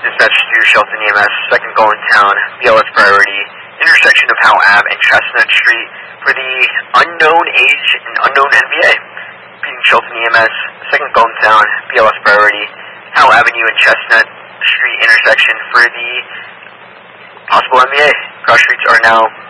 Dispatch to Shelton EMS, second goal in town, BLS priority, intersection of Howe Ave and Chestnut Street for the unknown age and unknown NBA. Being Shelton EMS, second goal in town, BLS priority, Howe Avenue and Chestnut Street intersection for the possible NBA. Cross streets are now